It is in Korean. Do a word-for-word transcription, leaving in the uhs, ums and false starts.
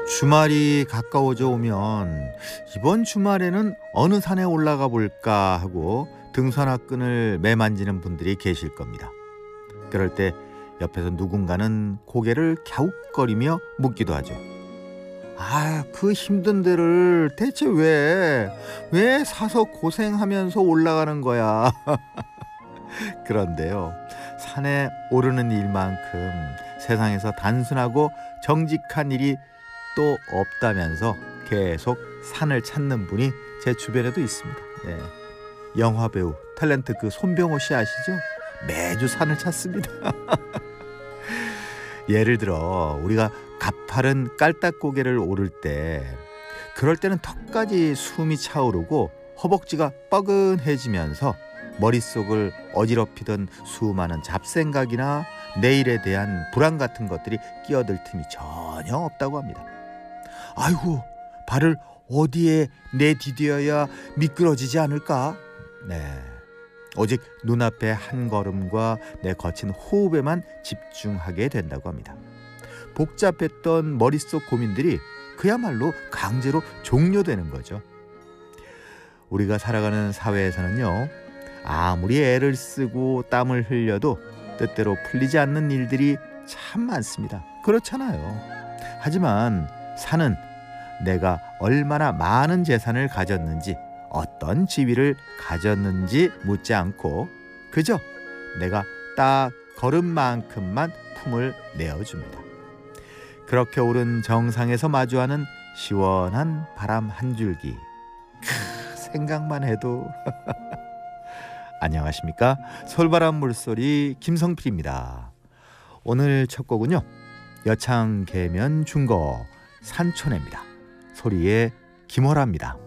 주말이 가까워져 오면 이번 주말에는 어느 산에 올라가 볼까 하고 등산화 끈을 매만지는 분들이 계실 겁니다. 그럴 때 옆에서 누군가는 고개를 갸웃거리며 묻기도 하죠. 아, 그 힘든 데를 대체 왜, 왜 사서 고생하면서 올라가는 거야? 그런데요, 산에 오르는 일만큼 세상에서 단순하고 정직한 일이 또 없다면서 계속 산을 찾는 분이 제 주변에도 있습니다. 네. 영화배우 탤런트 그 손병호 씨 아시죠? 매주 산을 찾습니다. 예를 들어 우리가 가파른 깔딱고개를 오를 때, 그럴 때는 턱까지 숨이 차오르고 허벅지가 뻐근해지면서 머릿속을 어지럽히던 수많은 잡생각이나 내일에 대한 불안 같은 것들이 끼어들 틈이 전혀 없다고 합니다. 아이고, 발을 어디에 내디뎌야 미끄러지지 않을까? 네, 오직 눈앞의 한 걸음과 내 거친 호흡에만 집중하게 된다고 합니다. 복잡했던 머릿속 고민들이 그야말로 강제로 종료되는 거죠. 우리가 살아가는 사회에서는요, 아무리 애를 쓰고 땀을 흘려도 뜻대로 풀리지 않는 일들이 참 많습니다. 그렇잖아요. 하지만 산은 내가 얼마나 많은 재산을 가졌는지, 어떤 지위를 가졌는지 묻지 않고 그저 내가 딱 걸음만큼만 품을 내어줍니다. 그렇게 오른 정상에서 마주하는 시원한 바람 한 줄기, 크, 생각만 해도 안녕하십니까? 솔바람 물소리 김성필입니다. 오늘 첫 곡은요, 여창계면 중거 산촌입니다. 소리의 김호라입니다.